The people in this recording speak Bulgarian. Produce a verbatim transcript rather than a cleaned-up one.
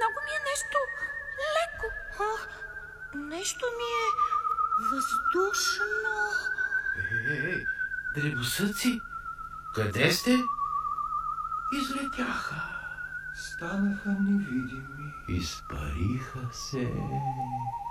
Много ми е нещо леко. А, нещо ми е въздушно. Ей, ей, дребосъци, къде сте? Излетяха. Станаха невидими. Изпариха се.